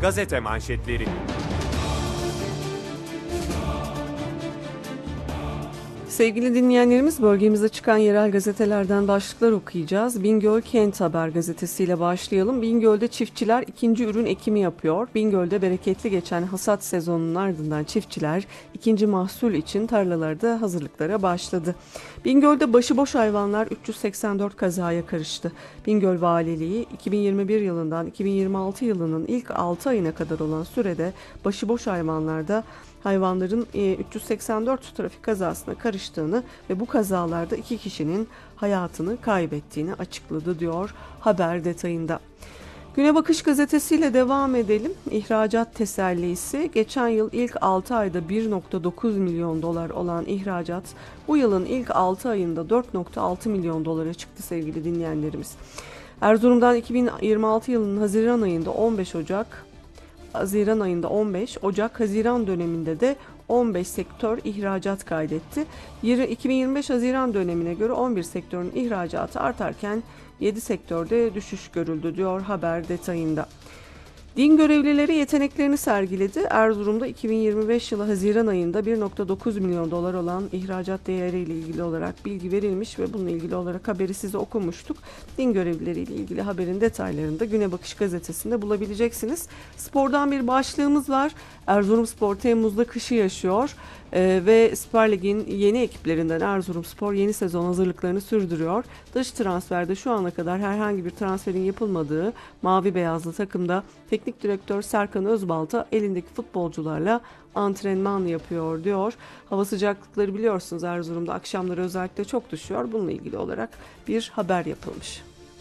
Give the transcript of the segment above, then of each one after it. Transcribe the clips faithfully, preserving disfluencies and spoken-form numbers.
gazete manşetleri. Sevgili dinleyenlerimiz, bölgemizde çıkan yerel gazetelerden başlıklar okuyacağız. Bingöl Kent Haber gazetesiyle başlayalım. Bingöl'de çiftçiler ikinci ürün ekimi yapıyor. Bingöl'de bereketli geçen hasat sezonunun ardından çiftçiler ikinci mahsul için tarlalarda hazırlıklara başladı. Bingöl'de başıboş hayvanlar üç yüz seksen dört kazaya karıştı. Bingöl Valiliği iki bin yirmi bir yılından iki bin yirmi altı yılının ilk altı ayına kadar olan sürede başıboş hayvanlarda hayvanların üç yüz seksen dört trafik kazasına karıştığını ve bu kazalarda iki kişinin hayatını kaybettiğini açıkladı diyor haber detayında. Güne Bakış gazetesiyle devam edelim. İhracat tesellisi. Geçen yıl ilk altı ayda bir virgül dokuz milyon dolar olan ihracat bu yılın ilk altı ayında dört virgül altı milyon dolara çıktı sevgili dinleyenlerimiz. Erzurum'dan iki bin yirmi altı yılının Haziran ayında on beş Ocak Haziran ayında on beş, Ocak-Haziran döneminde de on beş sektör ihracat kaydetti. iki bin yirmi beş Haziran dönemine göre on bir sektörün ihracatı artarken yedi sektörde düşüş görüldü diyor haber detayında. Din görevlileri yeteneklerini sergiledi. Erzurum'da iki bin yirmi beş yılı Haziran ayında bir virgül dokuz milyon dolar olan ihracat değeriyle ilgili olarak bilgi verilmiş ve bununla ilgili olarak haberi size okumuştuk. Din görevlileriyle ilgili haberin detaylarını da Güne Bakış gazetesinde bulabileceksiniz. Spordan bir başlığımız var. Erzurumspor Temmuz'da kışı yaşıyor ee, ve Süper Lig'in yeni ekiplerinden Erzurumspor yeni sezon hazırlıklarını sürdürüyor. Dış transferde şu ana kadar herhangi bir transferin yapılmadığı mavi beyazlı takımda teknik direktör Serkan Özbalta elindeki futbolcularla antrenman yapıyor diyor. Hava sıcaklıkları biliyorsunuz Erzurum'da akşamları özellikle çok düşüyor. Bununla ilgili olarak bir haber yapılmış.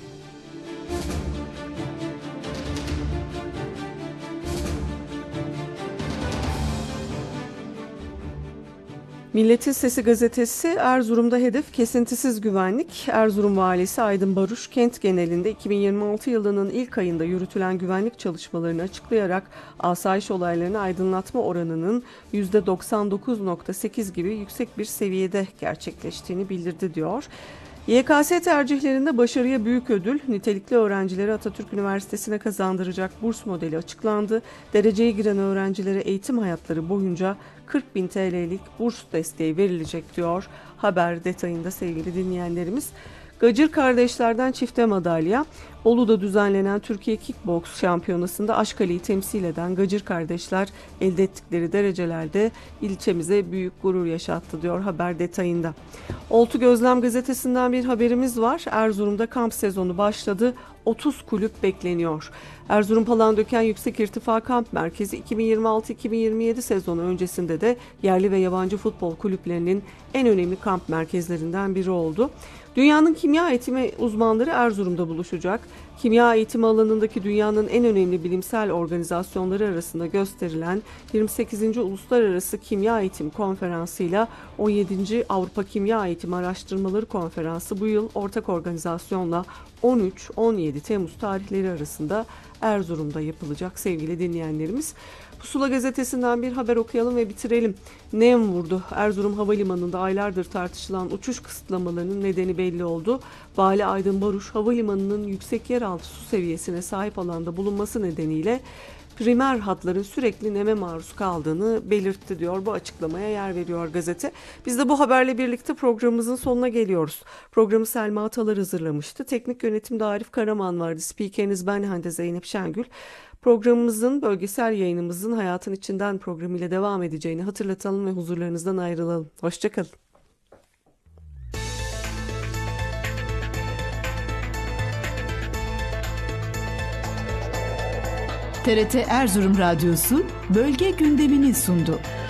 Milletin Sesi gazetesi Erzurum'da hedef kesintisiz güvenlik. Erzurum Valisi Aydın Baruş kent genelinde iki bin yirmi altı yılının ilk ayında yürütülen güvenlik çalışmalarını açıklayarak asayiş olaylarını aydınlatma oranının yüzde doksan dokuz virgül sekiz gibi yüksek bir seviyede gerçekleştiğini bildirdi diyor. Y K S tercihlerinde başarıya büyük ödül, nitelikli öğrencileri Atatürk Üniversitesi'ne kazandıracak burs modeli açıklandı. Dereceye giren öğrencilere eğitim hayatları boyunca kırk bin T L'lik burs desteği verilecek diyor haber detayında sevgili dinleyenlerimiz. Gacır kardeşlerden çifte madalya. Bolu'da düzenlenen Türkiye Kickboks Şampiyonası'nda Aşkale'yi temsil eden Gacır kardeşler elde ettikleri derecelerde ilçemize büyük gurur yaşattı diyor haber detayında. Oltu Gözlem gazetesinden bir haberimiz var. Erzurum'da kamp sezonu başladı. otuz kulüp bekleniyor. Erzurum Palandöken Yüksek İrtifa Kamp Merkezi iki bin yirmi altı iki bin yirmi yedi sezonu öncesinde de yerli ve yabancı futbol kulüplerinin en önemli kamp merkezlerinden biri oldu. Dünyanın kimya eğitimi uzmanları Erzurum'da buluşacak. Kimya eğitimi alanındaki dünyanın en önemli bilimsel organizasyonları arasında gösterilen yirmi sekizinci Uluslararası Kimya Eğitimi Konferansı ile on yedinci Avrupa Kimya Eğitimi Araştırmaları Konferansı bu yıl ortak organizasyonla on üç on yedi Temmuz tarihleri arasında Erzurum'da yapılacak sevgili dinleyenlerimiz. Pusula gazetesinden bir haber okuyalım ve bitirelim. Nem vurdu. Erzurum Havalimanı'nda aylardır tartışılan uçuş kısıtlamalarının nedeni belli oldu. Vali Aydın Baruş, havalimanının yüksek yeraltı su seviyesine sahip alanda bulunması nedeniyle primer hatların sürekli neme maruz kaldığını belirtti diyor. Bu açıklamaya yer veriyor gazete. Biz de bu haberle birlikte programımızın sonuna geliyoruz. Programı Selma Atalar hazırlamıştı. Teknik yönetimde Arif Karaman vardı. Spikeriniz ben Hande Zeynep Şengül. Programımızın, bölgesel yayınımızın Hayatın İçinden programıyla devam edeceğini hatırlatalım ve huzurlarınızdan ayrılalım. Hoşçakalın. T R T Erzurum Radyosu bölge gündemini sundu.